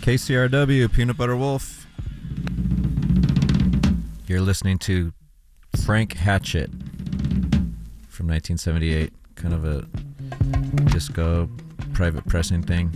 KCRW, Peanut Butter Wolf. You're listening to Frank Hatchett from 1978. Kind of a disco private pressing thing.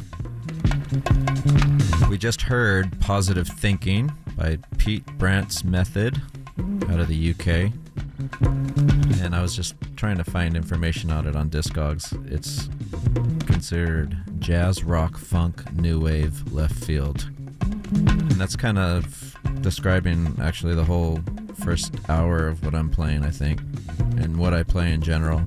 We just heard Positive Thinking by Pete Brant's Method out of the UK. And I was just trying to find information on it on Discogs. It's considered jazz, rock, funk, new wave, left field. And that's kind of describing actually the whole first hour of what I'm playing, I think, and what I play in general.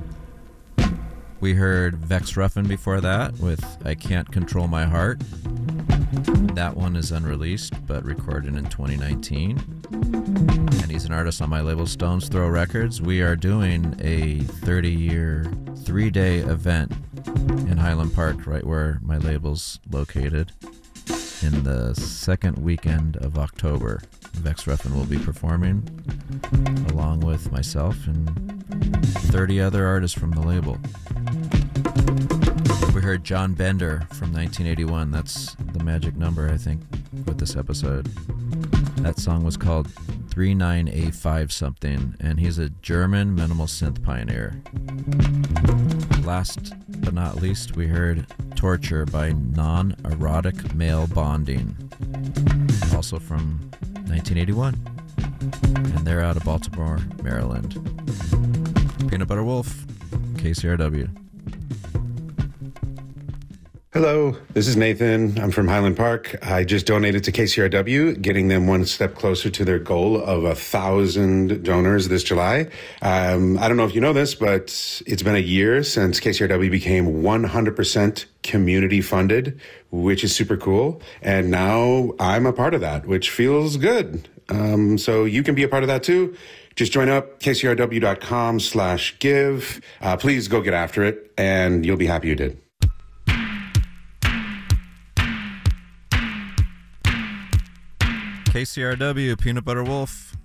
We heard Vex Ruffin before that with I Can't Control My Heart. That one is unreleased, but recorded in 2019. And he's an artist on my label, Stones Throw Records. We are doing a 30-year, 3-day event in Highland Park, right where my label's located, in the second weekend of October. Vex Ruffin will be performing, along with myself and 30 other artists from the label. We heard John Bender from 1981. That's the magic number, I think, with this episode. That song was called 39A5 something, and he's a German minimal synth pioneer. Last but not least, we heard Torture by Non-Erotic Male Bonding, also from 1981. And they're out of Baltimore, Maryland. Peanut Butter Wolf, KCRW. Hello, this is Nathan. I'm from Highland Park. I just donated to KCRW, getting them one step closer to their goal of 1,000 donors this July. I don't know if you know this, but it's been a year since KCRW became 100% community funded, which is super cool. And now I'm a part of that, which feels good. So you can be a part of that too. Just join up, kcrw.com/give. Please go get after it, and you'll be happy you did. KCRW, Peanut Butter Wolf.